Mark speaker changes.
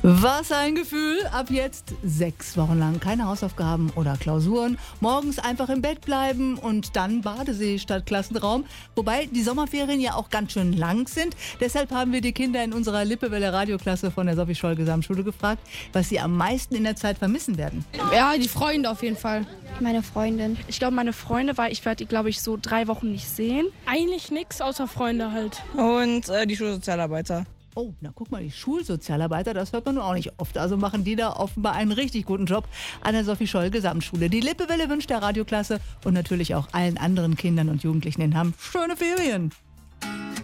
Speaker 1: Was ein Gefühl. Ab jetzt 6 Wochen lang keine Hausaufgaben oder Klausuren. Morgens einfach im Bett bleiben und dann Badesee statt Klassenraum. Wobei die Sommerferien ja auch ganz schön lang sind. Deshalb haben wir die Kinder in unserer Lippewelle Radioklasse von der Sophie Scholl Gesamtschule gefragt, was sie am meisten in der Zeit vermissen werden.
Speaker 2: Ja, die Freunde auf jeden Fall.
Speaker 3: Meine Freundin.
Speaker 4: Ich glaube, meine Freunde, weil ich werde die, glaube ich, so 3 Wochen nicht sehen.
Speaker 5: Eigentlich nichts außer Freunde halt.
Speaker 6: Und die Schulsozialarbeiter.
Speaker 1: Oh, na guck mal, die Schulsozialarbeiter, das hört man nun auch nicht oft. Also machen die da offenbar einen richtig guten Job an der Sophie Scholl Gesamtschule. Die Lippewelle wünscht der Radioklasse und natürlich auch allen anderen Kindern und Jugendlichen in Hamm schöne Ferien.